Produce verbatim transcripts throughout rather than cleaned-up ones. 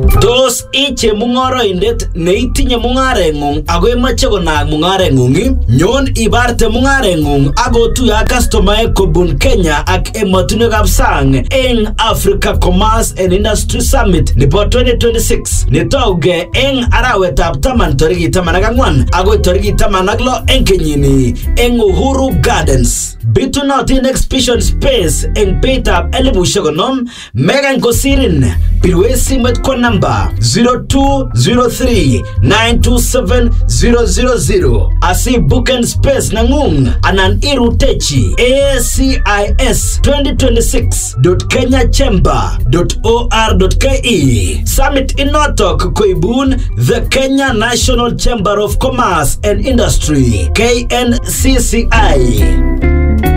Tos iche mung'oroindet neitinye mung'areng'ung ako imache konaak mung'areng'ung, nyon ibarte mung'areng'ung ako tuya customer kobun Kenya ak emotinwekab sang eng Africa Commerce and Industry Summit nebo twenty twenty-six netauge eng arawetab taman tariki taman ak ang'wan agoi tariki taman ak lo eng kenyini eng Uhuru Gardens. Bitunotin exhibition space eng beitab elibushek konom. Megan kosirin pirwe simet kwa namba zero two zero three nine two seven zero zero zero asi booking space nangung anan irutechi A C I S twenty twenty-six dot kenya chamber dot or dot ke. Summit inotok koibun the Kenya National Chamber of Commerce and Industry K N C C I.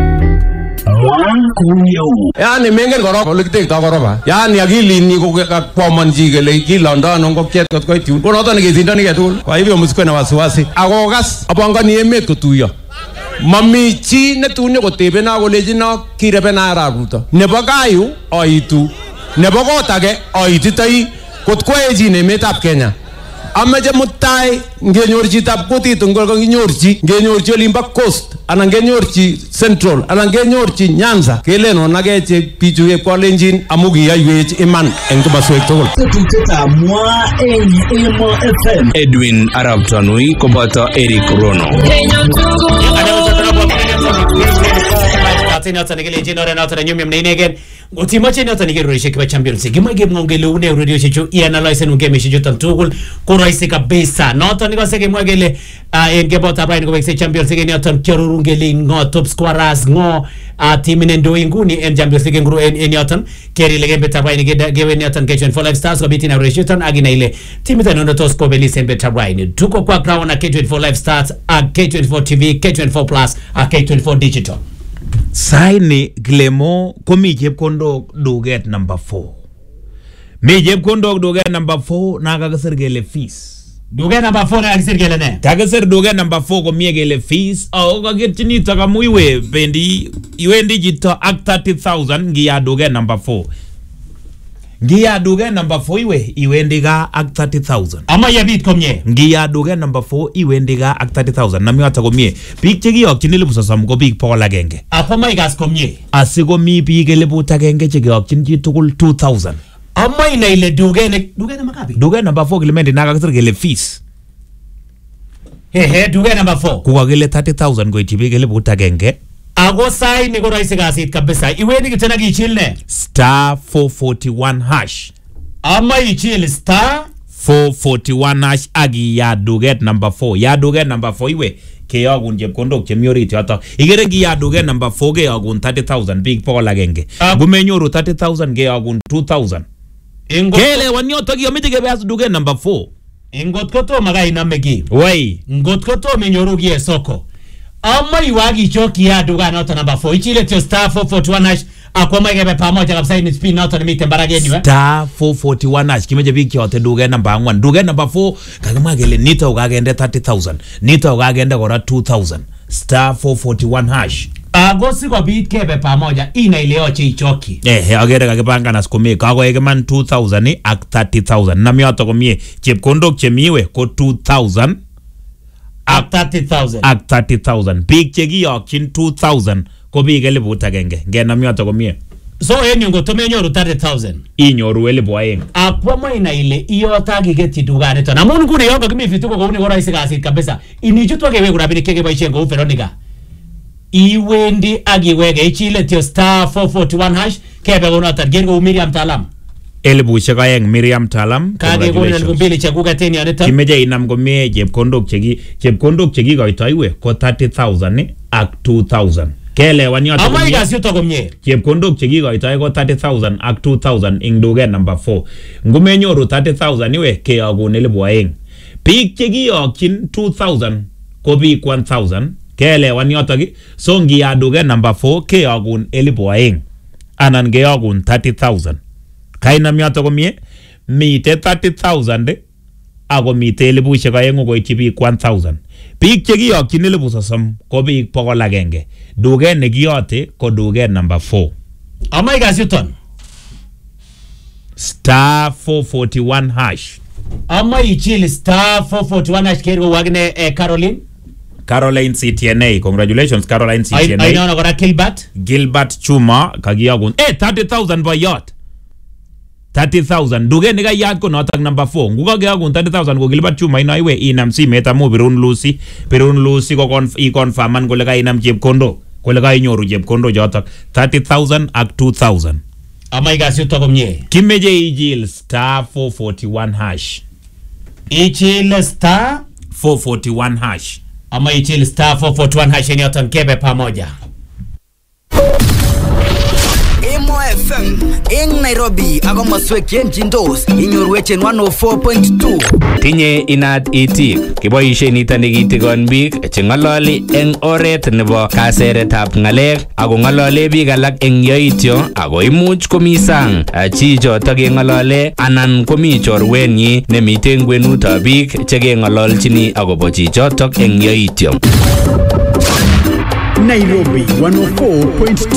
Yani mengen korok olikitekto koroba. Yani akilini kokwamanchi kele kilondano ngokiet kot koit yun. Konoto neketindoni ketugul. Kwa hivyo msikuwe na wasiwasi. Akokas apangani emet kotuyo. Mami chi netunyo kotebena kolejino kirebena Arap Ruto. Nebo kayu aitu. Nebo kot age aititoi kot koechin emetab Kenya. Amache mutai ngenyor chitab kutit ngol kanginyorchi ngenyorchi olimbo coast anan ngenyorchi central anan ngenyorchi Nyanza keleno nageche bichu yekwalenjin amu kiyaiwech iman eng komoswek tugul. Tetutietab mwa eng Emo F M. Edwin Arab Tanui koboto Eric Rono. Utimache nyoto nigerurishe kiba Champions League. Gima game ngongele une radio chichu i-analyze nungeme shichu tantugul kuraisi kabisa. Noto niko sege mwagele enge bota brain kwa wekse Champions League nyoto kiorurungele ngo top scorers ngo team nendo inguni en Champions League nguru en nyoto keri lege beta brain gewe nyoto K twenty-four Live Stars kwa biti na ratio ton agina ile team ita nondo tos kwa belise beta brain. Tuko kwa crown na K twenty-four Live Stars a K twenty-four T V, K twenty-four Plus a K twenty-four Digital. Saini Glemo komi chepkondok duget number four. Mi chepkondok duget number four na kakasir kele fees. Duget number four na kakasir kele ne? Kakasir duget number four komie kele fees. O kakirchini takamu iwe bendi iwendi jito ak thirty thousand ngiya duget number four. Ngiya duget number four iwe iwendi ka ak thirty thousand. Ama yabit komye. Ngiya duget number four iwendi ka ak thirty thousand. Nami wata komye. Pik cheki okchini elipu sosam ko pik pokol agenge. Ama ikas komye. Asiko mi pik elipu agenge cheki okchini chitukul two thousand. Ama ina ile duget ne duget na makapi. Duget number four kilemendi nakakasir kele fees. He he duget number four. Kuka kile thirty thousand ko ichipik elipu agenge. Ago sai niko raisi kasit kabisa. Iweni kitena kichil ne? Star four forty-one hash. Ama ichil star four forty-one hash agi ya duget number four. Ya duget number four iwe keyagun chepkondok chemi orit yoto. Igere ki ya duget number four keyagun thirty thousand big pokol agenge. Gumenyoru thirty thousand keyagun two thousand. Kele wanyoto kiyomeche kebeas duget number four. Ingot koto magai namegi. Wai. Ingot koto menyoru gie soko. Ama iwagi choki ya duga noto number four. Ichile tio star four forty-one hash. Akwa maigebe pamoja kabisa ini spin noto ni mite mbarageni we. Star four forty-one hash. Kimeje biki yote duge number one. Duge number four. Kakimagele nita ukagende thirty thousand. Nita ukagende kora two thousand. Star four forty-one hash. Agosi kwa beat kebe pamoja. Ina ileo che ichoki. Eh, agere kakipanga na skumie. Kako egeman two thousand ni ak thirty thousand. Nami yoto kumie. Chip kondok chemiwe ko two thousand. Ak thirty thousand. Ak thirty thousand. Big cheki yokin two thousand. Ko big elipu utagenge. Ngena miyoto kumie. So enyo ngo tome nyoru thirty thousand. Inyoru elipu aeng. Akwa maina ile iyo otagi geti dugane to. Na munu kune yonga kimi fituko kwa uni kora isi kasi kabisa. Inichutwa kewe kurabini kege baishengo uferonika. Iwendi agiwege ichile tio star four forty-one hash. Kebe unatar gengo Miriam Talam. Elipu shakayeng Miriam Talam. Kage kuna nukubili chakuka teni anita. Kimeje inam kumie chepkondok cheki. Chepkondok cheki kwa itoiwe ko thirty thousand ni ak two thousand. Kele wanyoto kumie. Ama ikas yuto kumie. Chepkondok cheki kwa itoiwe ko thirty thousand ak two thousand ing duget number four. Ngume nyoru thirty thousand iwe ke agun elipu aeng. Pik cheki yokin two thousand ko pik one thousand. Kele wanyoto ki. So ngi ya duget number four ke agun elipu aeng. Anan ke agun thirty thousand. Kaina miyato kumie. Mite thirty thousand. Ako mite elipu shakayengu ko ichipi one thousand. Pik cheki yokin elipu sasam ko pik pokol agenge. Duget nekiyote ko duget number four. Ama ikas yuton. star four forty-one hash. Ama ichil star four forty-one hash kero wagne eh, Caroline. Caroline C T N A. Congratulations Caroline C T N A. I know gora Gilbert. Gilbert Chuma kagiagun. Eh thirty thousand by yacht. thirty thousand. Duge niga yacht ko notak number four. Nguga giagun thirty thousand ko Gilbert Chuma ina iwe inam si meta mo Birun Lucy. Birun Lucy ko konf i confirman ko lega inam jeb kondo. Ko lega inyoru jeb kondo jotak thirty thousand ak two thousand. Ama igasi utoko mnye. Kimeje ijil star four forty-one hash. Ichil star four forty-one hash. Ama ichil star four forty-one hash ni yoton kebe pamoja. Emo F M in Nairobi ako maswek yenjindos inyorwechen one oh four point two. Tinye inat itik kiboishe nito nekitigon biik chengaloli eng oret nebo kaseretab ngalek ako ngalole biik alak eng yoityo ako imuch komi sang chichoto kengalole anan komi chorwenyi nemite ngwenutab biik chekengololchini akobo chichoto eng yoityo. Nairobi one oh four point two.